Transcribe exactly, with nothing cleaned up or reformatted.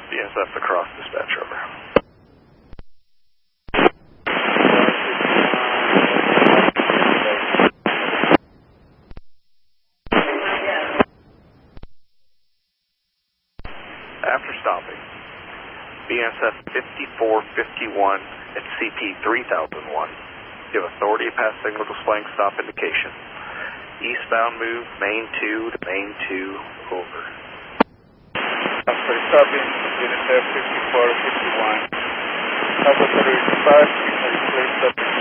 B S F across dispatch, over. After stopping, B S F fifty-four fifty-one at C P three thousand one. You have authority to pass signal displaying stop indication. Eastbound move, main two to main two, over. After stopping, unit F fifty-four fifty-one. Have authority to pass, signal display stop.